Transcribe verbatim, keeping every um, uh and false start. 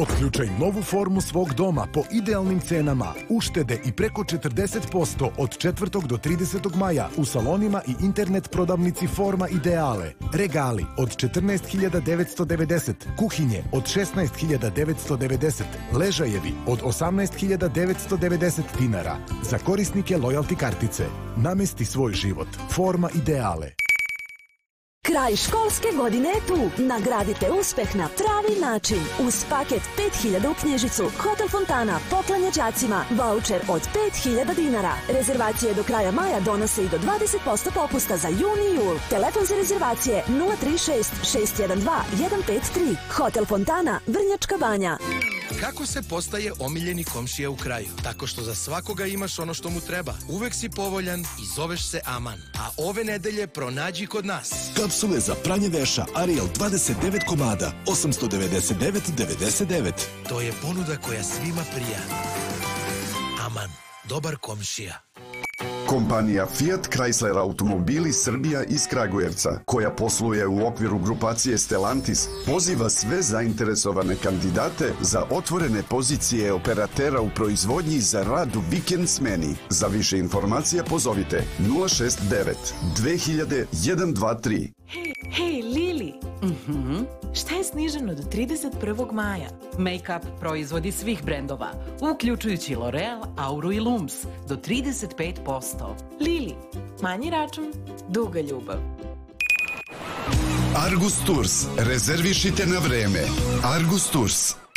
Otključaj novu formu svog doma po idealnim cenama. Uštede i preko četrdeset posto od četvrtog do tridesetog maja u salonima i internet prodavnici Forma Ideale. Regali od četrnaest hiljada devetsto devedeset, kuhinje od šesnaest hiljada devetsto devedeset, ležajevi od osamnaest hiljada devetsto devedeset dinara. Za korisnike lojalti kartice. Namesti svoj život. Forma Ideale. Kraj školske godine je tu. Nagradite uspeh na pravi način. Uz paket pet hiljada u knjižicu, Hotel Fontana poklanja đacima vaučer od pet hiljada dinara. Rezervacije do kraja maja donose i do dvadeset posto popusta za jun i jul. Telefon za rezervacije nula tri šest šest jedan dva jedan pet tri. Hotel Fontana, Vrnjačka Banja. Kako se postaje omiljeni komšija u kraju? Tako što za svakoga imaš ono što mu treba. Uvek si povoljan i zoveš se Aman. A ove nedelje pronađi kod nas kapsule za pranje veša Ariel dvadeset devet komada, osamsto devedeset devet devedeset devet. To je ponuda koja svima prija. Aman, dobar komšija. Kompanija Fiat Chrysler Automobili Srbija iz Kragujevca, koja posluje u okviru grupacije Stellantis, poziva sve zainteresovane kandidate za otvorene pozicije operatera u proizvodnji za rad u vikend smeni. Za više informacija pozovite nula šest devet dve hiljade jedan dva tri. Hej, hej, Lili! Mhm. Šta je sniženo do trideset prvog maja? Make-up proizvodi svih brendova, uključujući L'Oreal, Auru i Lums, do trideset pet posto. Lili, manji račun, duga ljubav. Argus Tours. Rezervišite na vreme. Argus Tours.